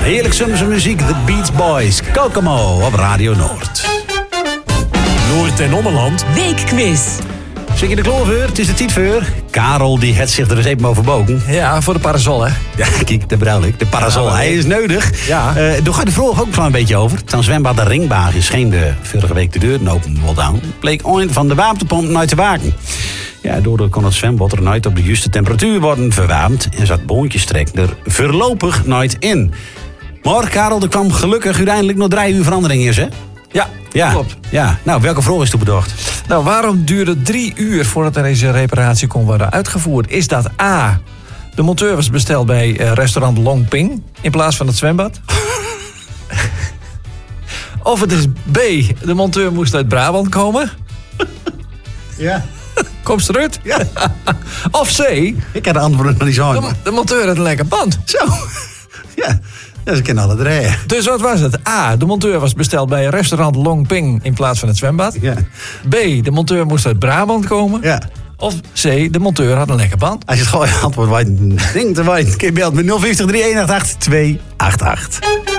Heerlijk zomerse muziek, The Beach Boys, Kokomo op Radio Noord. Noord- en Ommeland. Weekquiz. Zit je de kloorveur? Het is de tietveur. Karel die het zich er eens even overbogen. Ja, voor de parasol, hè? Ja, kijk, de bruilijk. De parasol, hij is nodig. Ja. Daar gaat de vroeg ook een beetje over. Ten zwembad de Ringbagen scheen de vorige week de deur open wel down. Bleek ooit van de waterpomp nooit te waken. Ja, daardoor kon het zwembad er nooit op de juiste temperatuur worden verwarmd. En zat boontjestrek er voorlopig nooit in. Maar Karel, er kwam gelukkig uiteindelijk nog 3 uur verandering in, hè? Ja, klopt. Ja, nou, welke vraag is toen bedacht? Nou, waarom duurde het 3 uur voordat er deze reparatie kon worden uitgevoerd? Is dat A, de monteur was besteld bij restaurant Long Ping in plaats van het zwembad? Of het is B, de monteur moest uit Brabant komen? Ja. Kom ze eruit? Ja. Of C, Ik had de antwoord nog niet zo. de monteur had een lekker band. Zo. Ja, dat is alle 3. Dus wat was het? A, de monteur was besteld bij restaurant Long Ping in plaats van het zwembad. Ja. B, de monteur moest uit Brabant komen. Ja. Of C, de monteur had een lekker band. Als je het gewoon antwoord denkt, dan kun je belt met 050 3188 288.